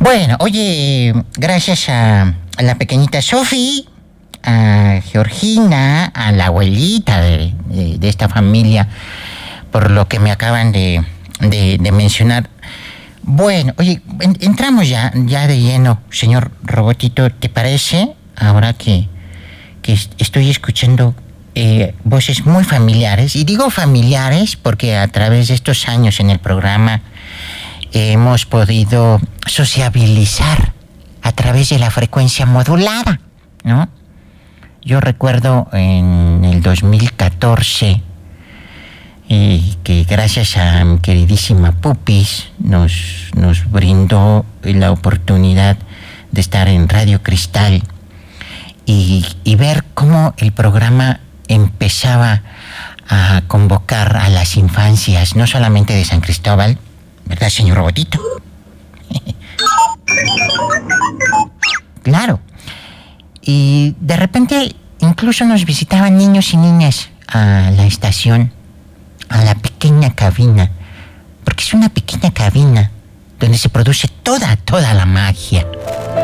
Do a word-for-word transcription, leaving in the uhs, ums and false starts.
Bueno, oye, gracias a, a la pequeñita Sofi, a Georgina, a la abuelita de, de, de esta familia, por lo que me acaban de, de, de mencionar. Bueno, oye, en, entramos ya, ya de lleno, señor Robotito, ¿te parece? Ahora que, que estoy escuchando eh, voces muy familiares, y digo familiares porque a través de estos años en el programa hemos podido sociabilizar a través de la frecuencia modulada, ¿no? Yo recuerdo en el dos mil catorce eh, que gracias a mi queridísima Pupis nos, nos brindó la oportunidad de estar en Radio Cristal y, y ver cómo el programa empezaba a convocar a las infancias, no solamente de San Cristóbal, ¿verdad, señor Robotito? Claro. Y de repente incluso nos visitaban niños y niñas a la estación, a la pequeña cabina, porque es una pequeña cabina donde se produce toda, toda la magia.